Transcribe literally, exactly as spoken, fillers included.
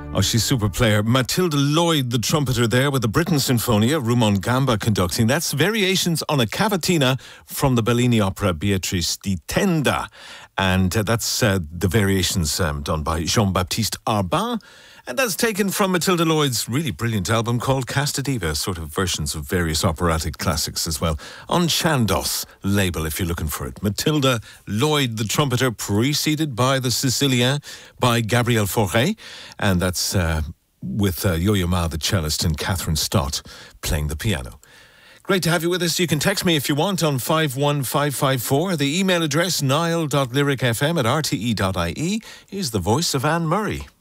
Oh, she's super player. Matilda Lloyd, the trumpeter there with the Britten Sinfonia, Rumon Gamba conducting. That's variations on a cavatina from the Bellini opera Beatrice di Tenda. And uh, that's uh, the variations um, done by Jean-Baptiste Arbin. And that's taken from Matilda Lloyd's really brilliant album called Casta Diva, sort of versions of various operatic classics as well. On Chandos label, if you're looking for it. Matilda Lloyd, the trumpeter, preceded by the Sicilian by Gabriel Fauré. And that's uh, with uh, Yo-Yo Ma, the cellist, and Catherine Stott playing the piano. Great to have you with us. You can text me if you want on five one five five four. The email address, niall dot lyric f m at r t e dot i e. Here's the voice of Anne Murray.